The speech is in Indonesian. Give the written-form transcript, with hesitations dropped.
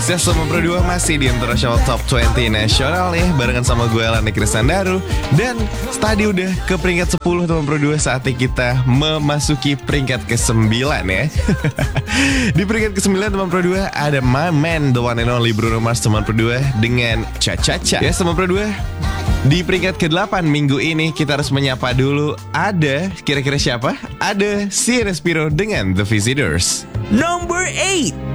Yes, Teman Pro 2 masih di International Top 20 Nasional nih, barengan sama gue Lani Kristandaru. Dan tadi udah ke peringkat 10 Teman Pro 2, saatnya kita memasuki peringkat ke-9 ya. Di peringkat ke-9 Teman Pro 2 ada my man, the one and only Bruno Mars Teman Pro 2 dengan Cha-Cha-Cha. Yes, Teman Pro 2, di peringkat ke-8 minggu ini kita harus menyapa dulu. Ada, kira-kira siapa? Ada si Respiro dengan The Visitors. Number 8.